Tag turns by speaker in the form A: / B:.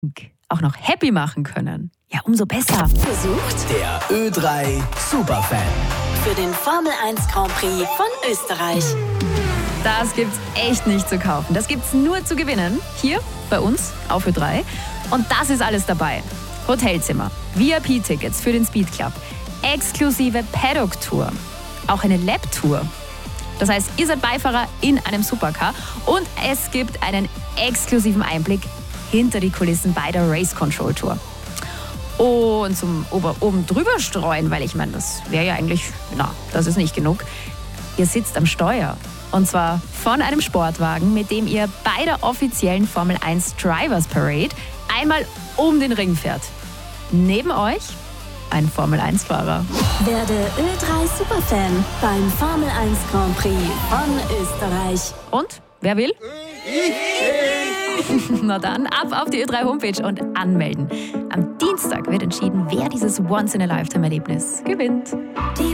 A: auch noch happy machen können, ja, umso besser.
B: Besucht
C: Der Ö3 Superfan.
B: für den Formel 1 Grand Prix von Österreich.
A: Das gibt's echt nicht zu kaufen. Das gibt's nur zu gewinnen. Hier bei uns auf Ö3. Und das ist alles dabei. Hotelzimmer, VIP-Tickets für den Speed Club, exklusive Paddock-Tour, auch eine Lab-Tour. Das heißt, ihr seid Beifahrer in einem Supercar und es gibt einen exklusiven Einblick hinter die Kulissen bei der Race Control Tour. Und zum oben drüber streuen, weil ich meine, das wäre ja eigentlich, das ist nicht genug. Ihr sitzt am Steuer. Und zwar von einem Sportwagen, mit dem ihr bei der offiziellen Formel 1 Drivers Parade einmal um den Ring fährt. Neben euch ein Formel 1-Fahrer.
B: Werde Ö3 Superfan beim Formel 1 Grand Prix von Österreich.
A: Und? Wer will? Na dann, ab auf die Ö3 Homepage und anmelden. Am Dienstag wird entschieden, wer dieses Once-in-a-Lifetime-Erlebnis gewinnt.